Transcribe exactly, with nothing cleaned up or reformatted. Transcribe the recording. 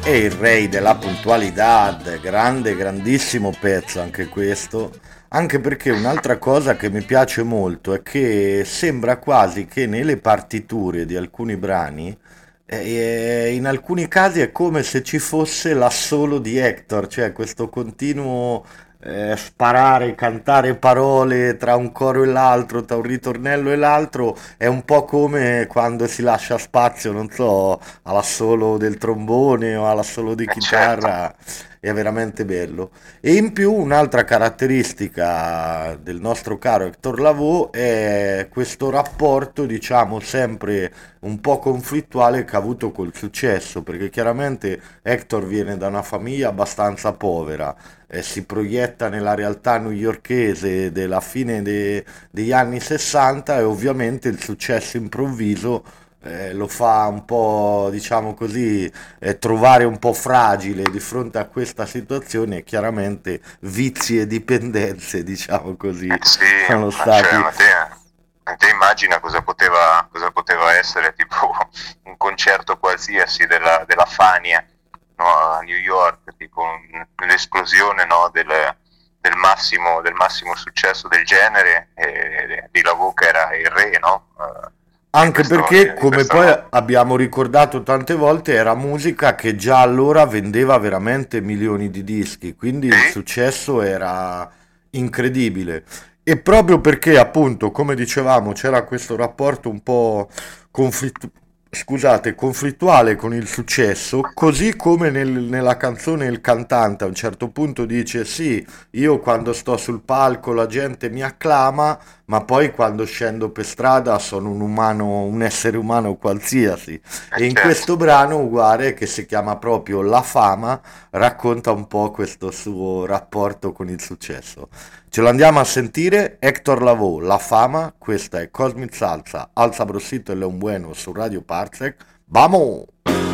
E il re della puntualità, grande, grandissimo pezzo anche questo, anche perché un'altra cosa che mi piace molto è che sembra quasi che nelle partiture di alcuni brani, eh, in alcuni casi è come se ci fosse l'assolo di Hector, cioè questo continuo eh, sparare, cantare parole tra un coro e l'altro, tra un ritornello e l'altro, è un po' come quando si lascia spazio, non so, all'assolo del trombone o all'assolo di Eh, certo. chitarra, è veramente bello. E in più un'altra caratteristica del nostro caro Hector Lavoe è questo rapporto, diciamo, sempre un po' conflittuale che ha avuto col successo, perché chiaramente Hector viene da una famiglia abbastanza povera, eh, si proietta nella realtà newyorkese della fine de- degli anni sessanta e ovviamente il successo improvviso eh, lo fa un po', diciamo così, eh, trovare un po' fragile di fronte a questa situazione e chiaramente vizi e dipendenze, diciamo così, Eh, sì, sono ma, cioè, stati... ma te, ma te immagina cosa poteva, cosa poteva essere tipo un concerto qualsiasi della, della Fania, no, a New York, tipo un- l'esplosione, no, del, del massimo, del massimo successo del genere e di Lavò che era il re, no? Eh, di Anche questo, perché, di, di come questo poi mondo. abbiamo ricordato tante volte, era musica che già allora vendeva veramente milioni di dischi, quindi il Sì? successo era incredibile. E proprio perché, appunto, come dicevamo, c'era questo rapporto un po' conflittu- scusate, conflittuale con il successo, così come nel- nella canzone il cantante a un certo punto dice: Sì, io quando sto sul palco la gente mi acclama, ma poi quando scendo per strada sono un umano, un essere umano qualsiasi. Eh, E in certo. questo brano, uguale, che si chiama proprio La fama, racconta un po' questo suo rapporto con il successo. Ce lo andiamo a sentire, Hector Lavoe, La fama, questa è Cosmic Salsa, Alza Brosito e Leon Bueno su Radio Parsec. Vamos!